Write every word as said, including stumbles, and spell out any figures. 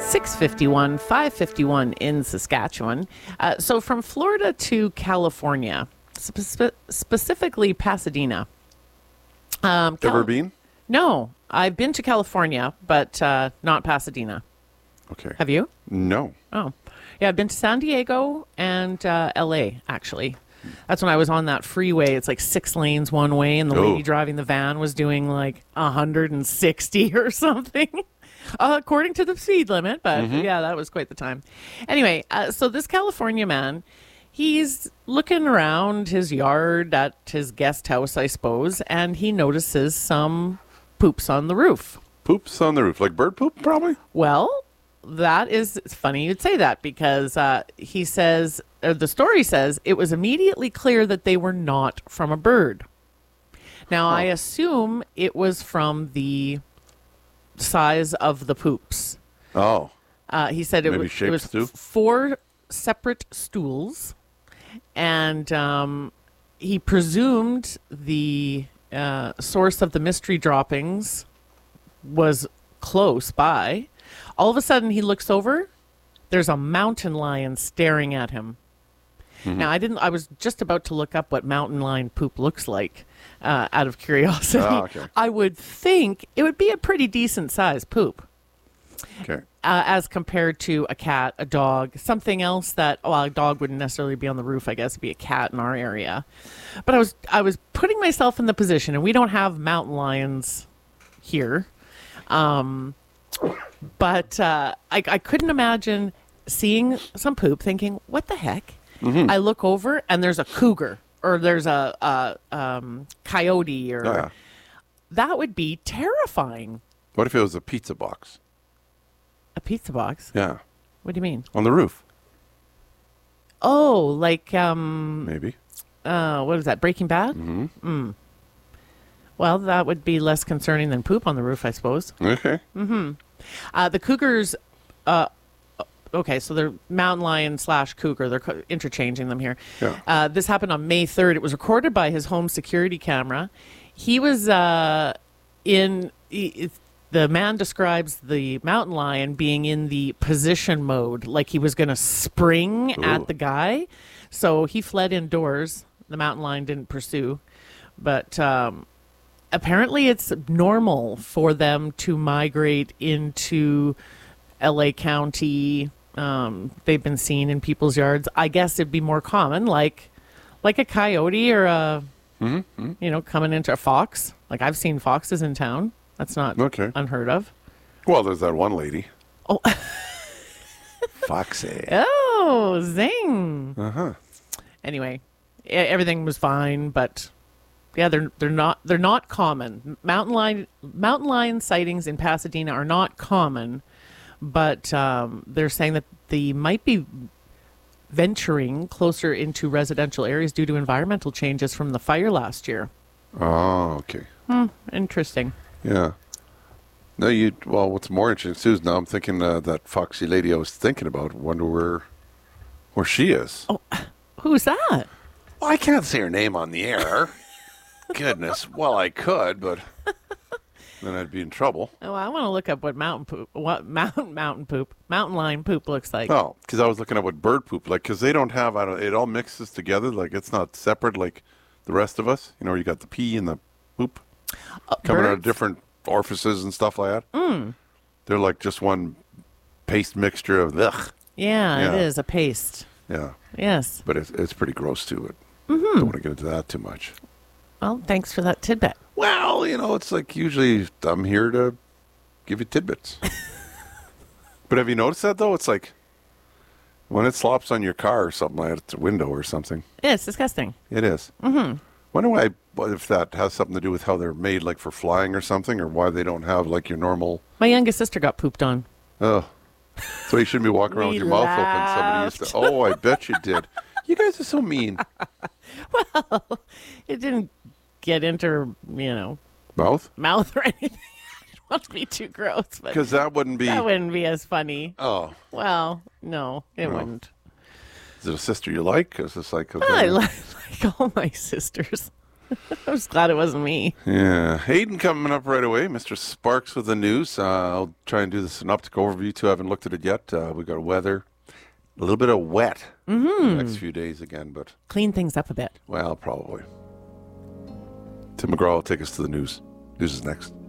six fifty-one, five fifty-one in Saskatchewan. Uh, so from Florida to California, spe- specifically Pasadena. Um, Cal- Ever been? No, I've been to California, but uh, not Pasadena. Okay. Have you? No. Oh, yeah, I've been to San Diego and uh, L A, actually. That's when I was on that freeway. It's like six lanes one way, and the Oh. lady driving the van was doing like one hundred sixty or something, uh, according to the speed limit. But yeah, that was quite the time. Anyway, uh, so this California man, he's looking around his yard at his guest house, I suppose, and he notices some poops on the roof. Poops on the roof. Like bird poop, probably? Well, that is it's funny you'd say that because uh, he says, or the story says, it was immediately clear that they were not from a bird. Now, I assume it was from the size of the poops. Oh. Uh, he said it Maybe was, it shapes was too? f- four separate stools, and um, he presumed the uh, source of the mystery droppings was close by. All of a sudden, he looks over. There's a mountain lion staring at him. Mm-hmm. Now, I didn't. I was just about to look up what mountain lion poop looks like, uh, out of curiosity. Oh, okay. I would think it would be a pretty decent sized poop, Okay. uh, as compared to a cat, a dog, something else that. Well, a dog wouldn't necessarily be on the roof. I guess it'd be a cat in our area. But I was I was putting myself in the position, and we don't have mountain lions here. Um, but uh, I, I couldn't imagine seeing some poop thinking, what the heck? Mm-hmm. I look over and there's a cougar or there's a, a um, coyote or Oh, yeah. that would be terrifying. What if it was a pizza box? A pizza box? Yeah. What do you mean? On the roof, Oh, like, um, maybe. uh, what is that, Breaking Bad? Mm-hmm. Mm. Well, that would be less concerning than poop on the roof, I suppose. Okay. Uh, the cougars, uh, okay, so they're mountain lion slash cougar. They're co- interchanging them here. Yeah. Uh, this happened on May third. It was recorded by his home security camera. He was uh, in, he, it's- the man describes the mountain lion being in the position mode, like he was going to spring Ooh. at the guy. So he fled indoors. The mountain lion didn't pursue. But um, apparently it's normal for them to migrate into L A County. Um, they've been seen in people's yards. I guess it'd be more common, like like a coyote or a, Mm-hmm. you know, coming into a fox. Like I've seen foxes in town. That's not Okay. unheard of. Well, there's that one lady. Oh, Foxy. oh, zing. Uh-huh. Anyway, e- everything was fine, but yeah, they're they're not they're not common. Mountain lion mountain lion sightings in Pasadena are not common, but um, they're saying that they might be venturing closer into residential areas due to environmental changes from the fire last year. Oh, okay. Hmm, interesting. Yeah. No, you. Well, what's more interesting, Susan? Now I'm thinking uh, that foxy lady I was thinking about. Wonder where, where she is. Oh, who's that? Well, I can't say her name on the air. Goodness. Well, I could, but then I'd be in trouble. Oh, I want to look up what mountain poop, what mountain mountain poop, mountain lion poop looks like. Oh, because I was looking at what bird poop like. Because they don't have. I don't. It all mixes together. Like it's not separate like the rest of us. You know, where you got the pee and the poop Uh, coming out of birds? different orifices and stuff like that. Mm. They're like just one paste mixture of ugh. Yeah, Yeah. it is a paste. Yeah, Yes. but it's it's pretty gross too. It mm-hmm. Don't want to get into that too much. Well, thanks for that tidbit. Well, you know, it's like usually I'm here to give you tidbits. But have you noticed that though? It's like when it slops on your car or something like that, it's a window or something. Yeah, it's disgusting. It is. Mm-hmm. Wonder why, if that has something to do with how they're made, like for flying or something, or why they don't have like your normal. My youngest sister got pooped on. Oh, so you shouldn't be walking around We with your mouth open. Somebody used to. Oh, I bet you did. You guys are so mean. Well, it didn't get into her, you know, Mouth? mouth or anything. I don't want to be too gross, but Because that wouldn't be. that wouldn't be as funny. Oh, Well, no, it No. wouldn't. is it a sister you like? Because it's like. I like, like all my sisters. I was glad it wasn't me. Yeah. Hayden coming up right away. Mister Sparks with the news. Uh, I'll try and do the synoptic overview, too. I haven't looked at it yet. Uh, we got weather. A little bit of wet Mm-hmm. the next few days again, but, Clean things up a bit. well, probably. Tim McGraw will take us to the news. News is next.